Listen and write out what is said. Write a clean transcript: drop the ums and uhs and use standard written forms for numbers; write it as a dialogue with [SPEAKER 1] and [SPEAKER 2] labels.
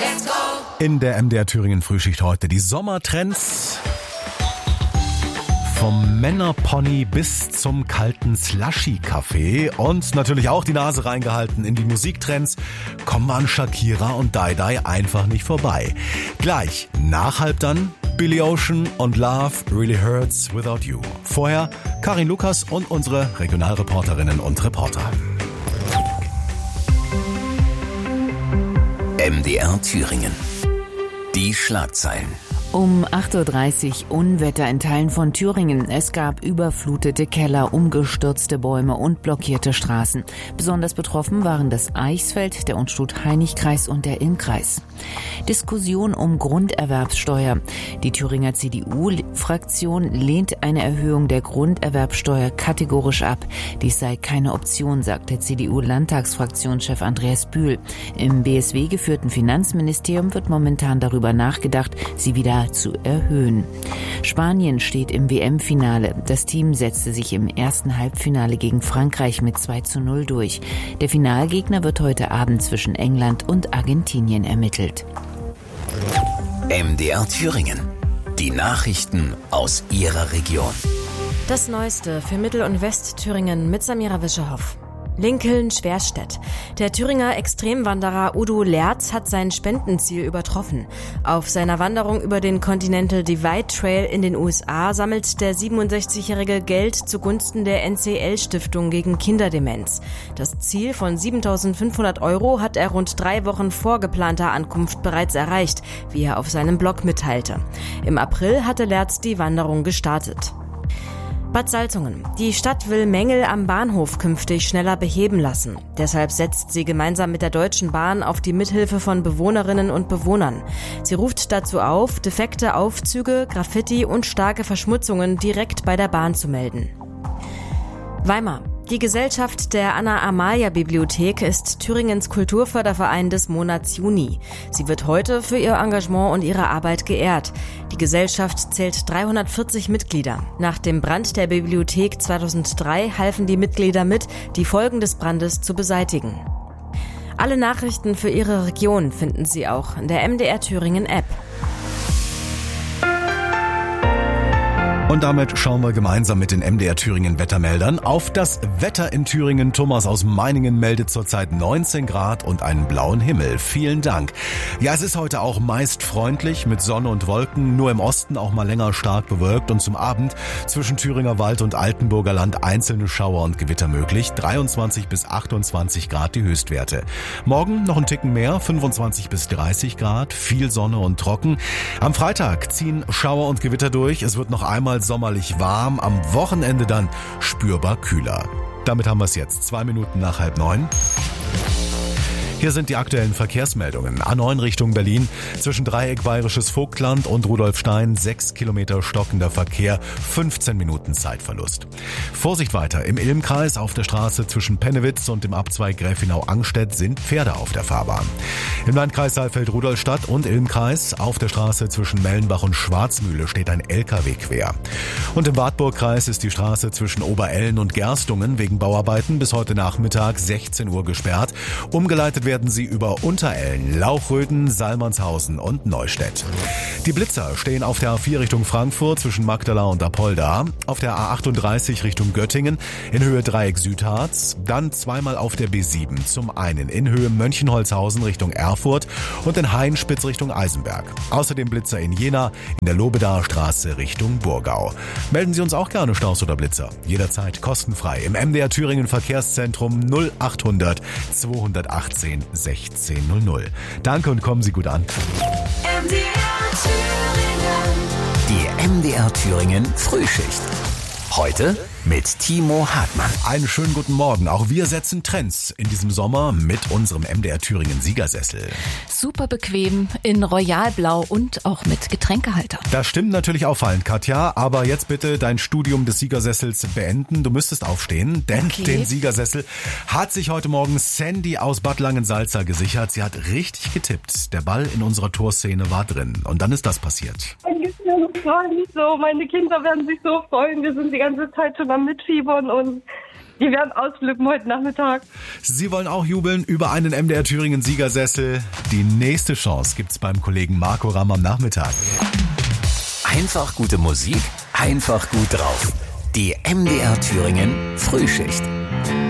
[SPEAKER 1] In der MDR Thüringen Frühschicht heute die Sommertrends. Vom Männerpony bis zum kalten Slushy-Kaffee und natürlich auch die Nase reingehalten in die Musiktrends. Kommen wir an Shakira und Dai einfach nicht vorbei. Gleich nach halb dann Billy Ocean und Love Really Hurts Without You. Vorher Karin Lukas und unsere Regionalreporterinnen und Reporter.
[SPEAKER 2] MDR Thüringen. Die Schlagzeilen.
[SPEAKER 3] Um 8.30 Uhr Unwetter in Teilen von Thüringen. Es gab überflutete Keller, umgestürzte Bäume und blockierte Straßen. Besonders betroffen waren das Eichsfeld, der Unstrut-Hainich-Kreis und der Ilm-Kreis. Diskussion um Grunderwerbssteuer. Die Thüringer CDU-Fraktion lehnt eine Erhöhung der Grunderwerbssteuer kategorisch ab. Dies sei keine Option, sagt der CDU-Landtagsfraktionschef Andreas Bühl. Im BSW geführten Finanzministerium wird momentan darüber nachgedacht, sie wieder zu erhöhen. Spanien steht im WM-Finale. Das Team setzte sich im ersten Halbfinale gegen Frankreich mit 2:0 durch. Der Finalgegner wird heute Abend zwischen England und Argentinien ermittelt.
[SPEAKER 2] MDR Thüringen. Die Nachrichten aus Ihrer Region.
[SPEAKER 4] Das Neueste für Mittel- und Westthüringen mit Samira Wischerhoff. Lincoln-Schwerstedt. Der Thüringer Extremwanderer Udo Lerz hat sein Spendenziel übertroffen. Auf seiner Wanderung über den Continental Divide Trail in den USA sammelt der 67-Jährige Geld zugunsten der NCL-Stiftung gegen Kinderdemenz. Das Ziel von 7.500 € hat er rund 3 Wochen vor geplanter Ankunft bereits erreicht, wie er auf seinem Blog mitteilte. Im April hatte Lerz die Wanderung gestartet. Bad Salzungen. Die Stadt will Mängel am Bahnhof künftig schneller beheben lassen. Deshalb setzt sie gemeinsam mit der Deutschen Bahn auf die Mithilfe von Bewohnerinnen und Bewohnern. Sie ruft dazu auf, defekte Aufzüge, Graffiti und starke Verschmutzungen direkt bei der Bahn zu melden. Weimar. Die Gesellschaft der Anna-Amalia-Bibliothek ist Thüringens Kulturförderverein des Monats Juni. Sie wird heute für ihr Engagement und ihre Arbeit geehrt. Die Gesellschaft zählt 340 Mitglieder. Nach dem Brand der Bibliothek 2003 halfen die Mitglieder mit, die Folgen des Brandes zu beseitigen. Alle Nachrichten für Ihre Region finden Sie auch in der MDR Thüringen App.
[SPEAKER 1] Und damit schauen wir gemeinsam mit den MDR Thüringen Wettermeldern auf das Wetter in Thüringen. Thomas aus Meiningen meldet zurzeit 19 Grad und einen blauen Himmel. Vielen Dank. Ja, es ist heute auch meist freundlich mit Sonne und Wolken, nur im Osten auch mal länger stark bewölkt und zum Abend zwischen Thüringer Wald und Altenburger Land einzelne Schauer und Gewitter möglich. 23 bis 28 Grad die Höchstwerte. Morgen noch ein Ticken mehr, 25 bis 30 Grad, viel Sonne und trocken. Am Freitag ziehen Schauer und Gewitter durch. Es wird noch einmal sommerlich warm, am Wochenende dann spürbar kühler. Damit haben wir es jetzt, 2 Minuten nach 8:30. Hier sind die aktuellen Verkehrsmeldungen. A9 Richtung Berlin, zwischen Dreieck Bayerisches Vogtland und Rudolfstein 6 Kilometer stockender Verkehr, 15 Minuten Zeitverlust. Vorsicht weiter, im Ilm-Kreis auf der Straße zwischen Pennewitz und dem Abzweig Gräfenau-Angstedt sind Pferde auf der Fahrbahn. Im Landkreis Saalfeld-Rudolstadt und Ilm-Kreis auf der Straße zwischen Mellenbach und Schwarzmühle steht ein LKW quer. Und im Wartburg-Kreis ist die Straße zwischen Oberellen und Gerstungen wegen Bauarbeiten bis heute Nachmittag 16 Uhr gesperrt. Umgeleitet werden sie über Unterellen, Lauchröden, Salmannshausen und Neustädt. Die Blitzer stehen auf der A4 Richtung Frankfurt zwischen Magdala und Apolda, auf der A38 Richtung Göttingen in Höhe Dreieck Südharz, dann zweimal auf der B7, zum einen in Höhe Mönchenholzhausen Richtung Erfurt und in Hainspitz Richtung Eisenberg. Außerdem Blitzer in Jena in der Lobedaer Straße Richtung Burgau. Melden Sie uns auch gerne Staus oder Blitzer, jederzeit kostenfrei im MDR Thüringen Verkehrszentrum 0800 218 1600. Danke und kommen Sie gut an.
[SPEAKER 2] Die MDR Thüringen Frühschicht. Heute mit Timo Hartmann.
[SPEAKER 1] Einen schönen guten Morgen. Auch wir setzen Trends in diesem Sommer mit unserem MDR Thüringen Siegersessel.
[SPEAKER 3] Super bequem in Royalblau und auch mit Getränkehalter.
[SPEAKER 1] Das stimmt natürlich auffallend, Katja. Aber jetzt bitte dein Studium des Siegersessels beenden. Du müsstest aufstehen, denn den Siegersessel hat sich heute Morgen Sandy aus Bad Langensalza gesichert. Sie hat richtig getippt. Der Ball in unserer Torszene war drin. Und dann ist das passiert.
[SPEAKER 5] So, meine Kinder werden sich so freuen. Wir sind die ganze Zeit schon am Mitfiebern und Die werden ausflippen heute Nachmittag.
[SPEAKER 1] Sie wollen auch jubeln über einen MDR Thüringen Siegersessel. Die nächste Chance gibt's beim Kollegen Marco Ramm am Nachmittag.
[SPEAKER 2] Einfach gute Musik, einfach gut drauf. Die MDR Thüringen Frühschicht.